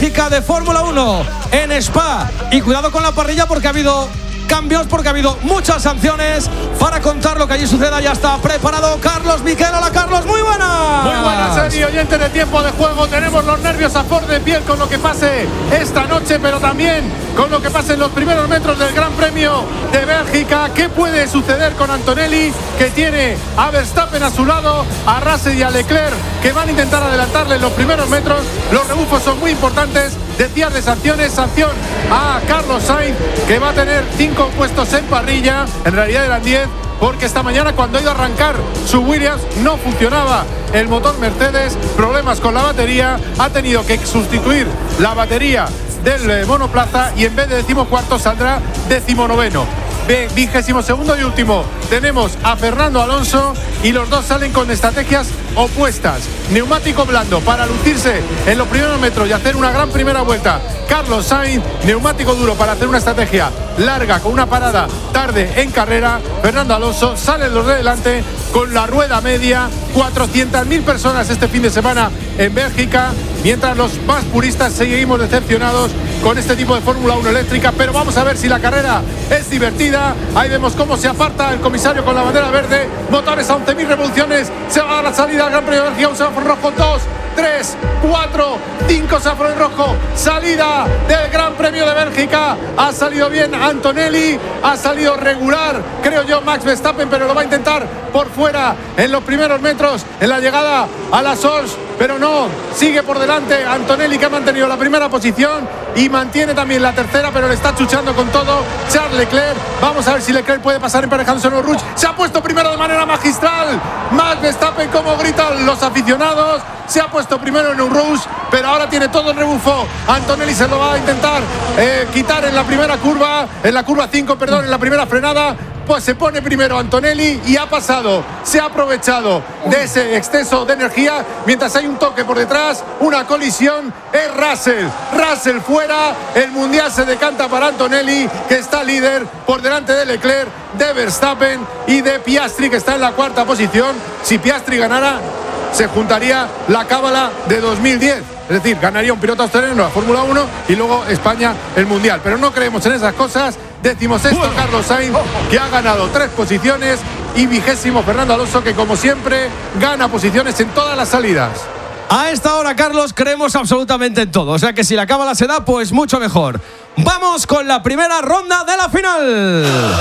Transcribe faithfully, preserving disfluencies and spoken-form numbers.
Bélgica de Fórmula uno en Spa. Y cuidado con la parrilla porque ha habido cambios, porque ha habido muchas sanciones. Para contar lo que allí suceda ya está preparado Carlos Miquel. Hola Carlos, muy buenas. Muy buenas, Sergi, oyente de Tiempo de Juego. Tenemos los nervios a flor de piel con lo que pase esta noche, pero también con lo que pase en los primeros metros del Gran Premio de Bélgica. ¿Qué puede suceder con Antonelli, que tiene a Verstappen a su lado, a Russell y a Leclerc, que van a intentar adelantarle en los primeros metros? Los rebufos son muy importantes. Decías de sanciones, sanción a Carlos Sainz, que va a tener cinco puestos en parrilla, en realidad eran diez, porque esta mañana cuando ha ido a arrancar su Williams no funcionaba el motor Mercedes, problemas con la batería, ha tenido que sustituir la batería del monoplaza y en vez de decimocuarto saldrá decimonoveno. Vigésimo segundo y último tenemos a Fernando Alonso y los dos salen con estrategias opuestas. Neumático blando para lucirse en los primeros metros y hacer una gran primera vuelta. Carlos Sainz, neumático duro para hacer una estrategia larga con una parada tarde en carrera. Fernando Alonso sale los de delante con la rueda media. cuatrocientas mil personas este fin de semana en Bélgica, mientras los más puristas seguimos decepcionados con este tipo de Fórmula uno eléctrica, pero vamos a ver si la carrera es divertida. Ahí vemos cómo se aparta el comisario con la bandera verde, motores a once mil revoluciones, se va a dar la salida al Gran Premio de Bélgica, un semáforo rojo, dos, tres, cuatro, cinco semáforos en rojo, salida del Gran Premio de Bélgica. Ha salido bien Antonelli, ha salido regular, creo yo, Max Verstappen, pero lo va a intentar por fuera en los primeros metros, en la llegada a la Sols, pero no, sigue por delante Antonelli, que ha mantenido la primera posición y mantiene también la tercera, pero le está chuchando con todo Charles Leclerc. Vamos a ver si Leclerc puede pasar emparejándose en los Rouge. Se ha puesto primero de manera magistral Max Verstappen, como gritan los aficionados. Se ha puesto primero en un Rouge, pero ahora tiene todo el rebufo. Antonelli se lo va a intentar eh, quitar en la primera curva, en la curva cinco, perdón, en la primera frenada. Pues se pone primero Antonelli y ha pasado, se ha aprovechado de ese exceso de energía, mientras hay un toque por detrás, una colisión, es Russell, Russell fuera, el mundial se decanta para Antonelli, que está líder por delante de Leclerc, de Verstappen y de Piastri, que está en la cuarta posición. Si Piastri ganara, se juntaría la cábala de dos mil diez. Es decir, ganaría un piloto australiano la Fórmula uno y luego España el Mundial. Pero no creemos en esas cosas. Décimo sexto bueno. Carlos Sainz, que ha ganado tres posiciones. Y vigésimo Fernando Alonso, que como siempre gana posiciones en todas las salidas. A esta hora, Carlos, creemos absolutamente en todo. O sea que si la cábala se da, pues mucho mejor. Vamos con la primera ronda de la final.